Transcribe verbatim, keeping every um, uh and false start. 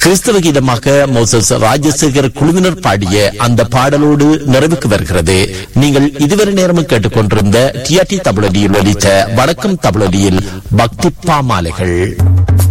கிறிஸ்தவ கீதமாக மோசஸ் ராஜசேகர் குழுவினர் பாடிய அந்த பாடலோடு நிறைவுக்கு வருகிறது. நீங்கள் இதுவரை நேரமும் கேட்டுக்கொண்டிருந்த டிஆர்டி தமிழொலியில் ஒலித்த வணக்கம் தமிழொலியில் பக்தி பாமாலைகள்.